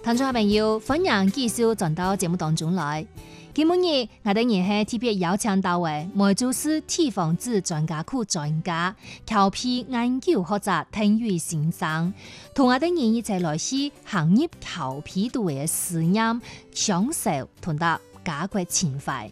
聽眾朋友，歡迎繼續轉到節目當中來。今日我哋係特別邀請到嘅梅州市地方志專家庫專家、僑批研究學者丁宇先生，同我哋一齊來是行入僑批度嘅實驗，享受同得家國情懷。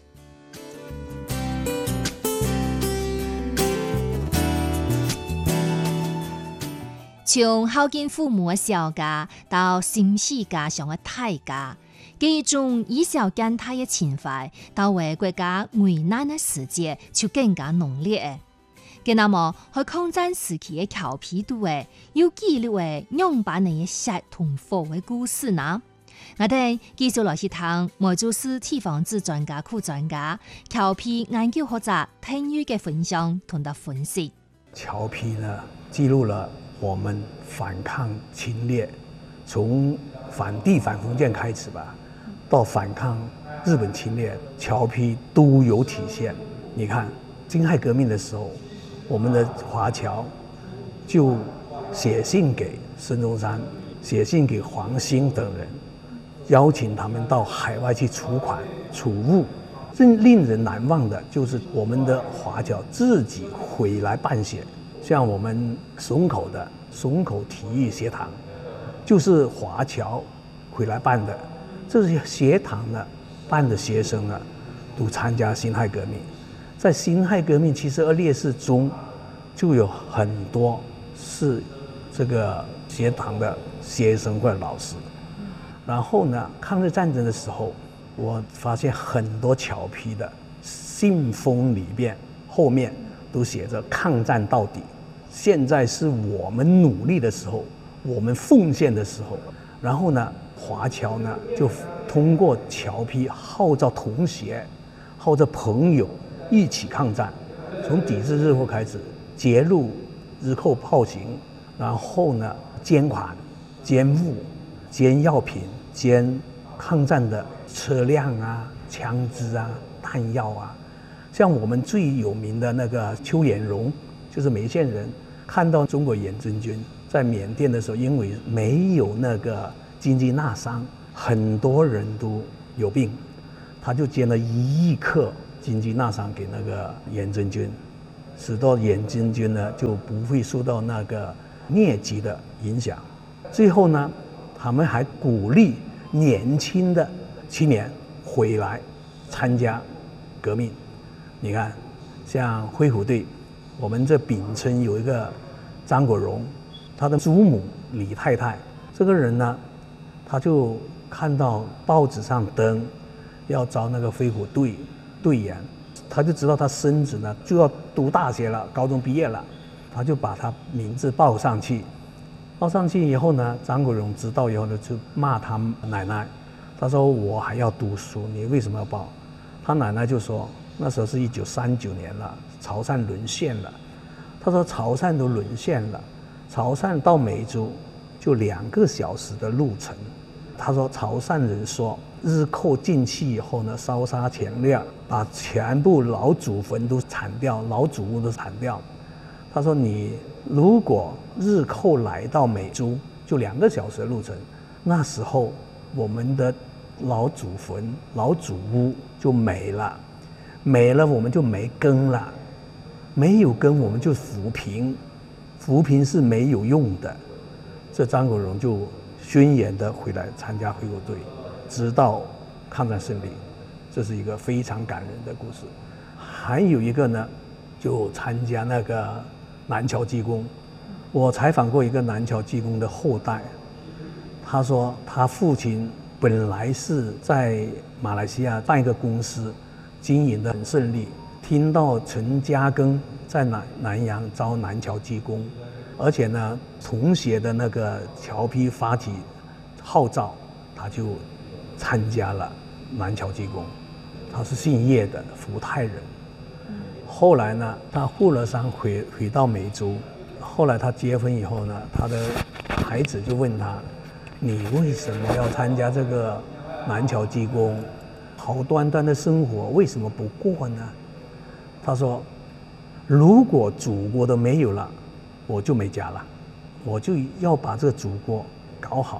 從孝敬父母嘅小家到心繫家鄉嘅大家，這種以小見大嘅情懷，到為國家危難嘅時節就更加濃烈嘅。那麼喺抗戰時期嘅僑批度要記錄嘅樣板嘅血同火嘅故事呢？我哋繼續來去聽梅州市地方志專家庫專家、僑批研究學者丁宇嘅分享同得分析。 僑批呢，記錄了我們反抗侵略，從反帝反封建開始吧，到反抗日本侵略，僑批都有體現。你看辛亥革命的時候，我們的華僑就寫信給孫中山，寫信給黃興等人，邀請他們到海外去儲款儲物。令人難忘的就是我們的華僑自己回來辦學。像我們松口的松口體育學堂，就是華僑回來辦的。這些學堂呢，辦的學生呢，都參加辛亥革命。在辛亥革命72烈士中，就有很多是這個學堂的學生或者老師。然後呢，抗日戰爭的時候，我發現很多僑批的信封裏邊後面都寫着“抗戰到底”。現在是我們努力的時候，我們奉獻的時候。然後呢，華僑呢就通過僑批號召同學、號召朋友一起抗戰，從抵制日貨開始，揭露日寇暴行，然後呢捐款、捐物、捐藥品、捐抗戰的車輛啊、槍支啊、彈藥啊。像我們最有名的那個邱延榮，就是梅縣人，看到中國遠征軍在緬甸的時候，因為沒有那個金雞納桑，很多人都有病，他就捐了1億克金雞納桑給那個遠征軍，使到遠征軍呢就不會受到那個瘧疾的影響。最後呢，他們還鼓勵年輕的青年回來參加革命。你看，像輝虎隊，我們這丙村有一個張國榮，他的祖母李太太，這個人呢，他就看到報紙上登要招那個輝虎隊隊員，他就知道他孫子呢就要讀大學了，高中畢業了，他就把他名字報上去。報上去以後呢，張國榮知道以後呢，就罵他奶奶，他說我還要讀書，你為什麼要報？他奶奶就說，那時候是1939年了，潮汕淪陷了。他說潮汕都淪陷了，潮汕到梅州就2個小時的路程。他說潮汕人說日寇進去以後呢，燒殺搶掠，把全部老祖墳都鏟掉，老祖屋都鏟掉。他說你如果日寇來到梅州，就2個小時的路程，那時候我們的老祖墳、老祖屋就沒了，沒了我們就沒根了。沒有根，我們就扶貧，扶貧是沒有用的。這張國榮就宣言的回來參加輝虎隊，直到抗戰勝利，這是一個非常感人的故事。還有一個呢，就參加那個南僑技工。我採訪過一個南僑技工的後代，他說他父親本來是在馬來西亞辦一個公司，經營得很順利。聽到陳嘉庚在南洋招南僑技工，而且呢，同學的那個僑批發起號召，他就參加了南僑技工。他是姓葉的福泰人。後來呢，他護了傷回到梅州。後來他結婚以後呢，他的孩子就問他：你為什麼要參加這個南僑技工？好端端的生活為什麼不過呢？他說：如果祖國都沒有了，我就沒家了，我就要把這個祖國搞好，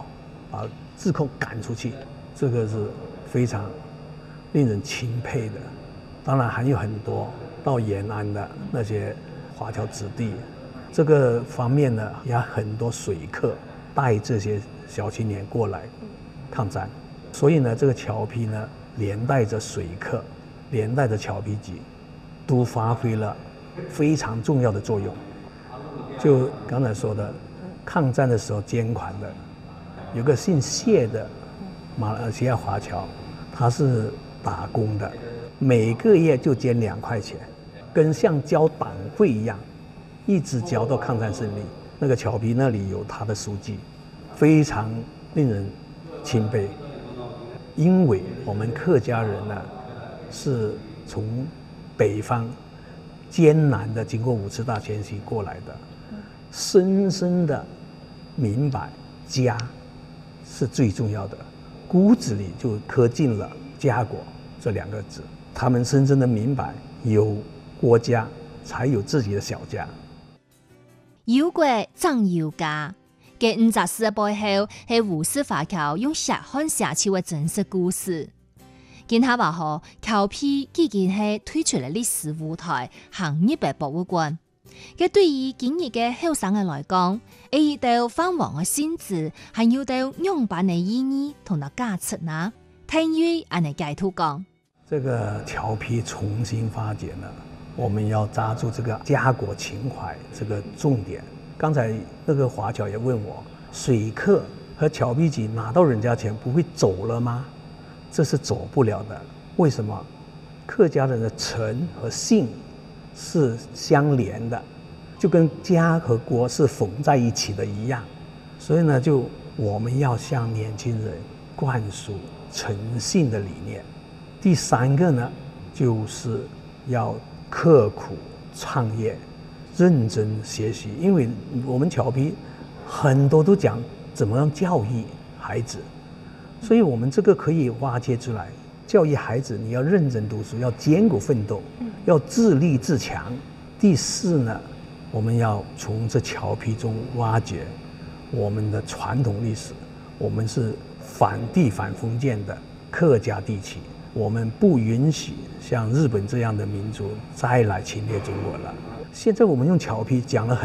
把自寇赶出去，这个是非常令人钦佩的。当然还有很多到延安的那些华侨子弟，这个方面呢，也有很多水客带这些小青年过来抗战，所以呢，这个侨批呢，连带着水客，连带着侨批局，都发挥了非常重要的作用。就刚才说的，抗战的时候捐款的，有个姓谢的马来西亚华侨，他是打工的，每个月就捐2块钱，跟像交党费一样，一直交到抗战胜利。那个侨批那里有他的书记，非常令人钦佩。因为我们客家人呢，是从北方艰难的经过5次大迁徙过来的，深深的明白家是最重要的，骨子里就刻进了家国这2个字。他们深深的明白，有国家才有自己的小家。 有国长有家，嘅54嘅背後係胡適華僑用血汗寫出嘅真實故事。見他話好，僑批已經係退出嚟歷史舞台，行入嚟博物館。嘅對於今日嘅後生嘅來講，一到泛黃嘅性質，還有到樣板嘅意義同埋價值呢？聽於安尼解讀講， 這個僑批重新發展了，我們要抓住這個家國情懷這個重點。剛才那個華僑也問我，水客和僑批局拿到人家錢不會走了嗎？這是走不了的。為什麼？客家人的誠和信是相連的，就跟家和國是縫在一起的一樣。所以呢，就我們要向年輕人灌輸誠信的理念。第3個呢，就是要刻苦創業，認真學習。因為我們僑批很多都講怎麼樣教育孩子，所以我們這個可以挖掘出來。教育孩子，你要認真讀書，要艱苦奮鬥，要自立自強。第4呢，我們要從這僑批中挖掘我們的傳統歷史。我們是反帝反封建的客家地區，我們不允許像日本這樣的民族再來侵略中國了。現在我們用僑批講了很